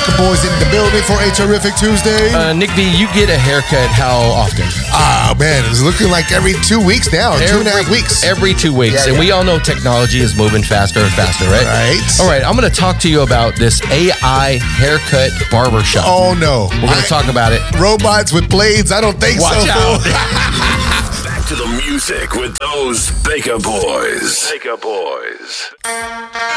Baker Boys in the building for a terrific Tuesday. Nick B, you get a haircut how often? Oh, man, it's looking like every 2 weeks now, or 2.5 weeks. Every 2 weeks. Yeah, and we all know technology is moving faster and faster, right? Right. All right, I'm going to talk to you about this AI haircut barbershop. Oh, no. We're going to talk about it. Robots with blades? I don't think Watch so. out. Back to the music with those Baker Boys. Baker Boys.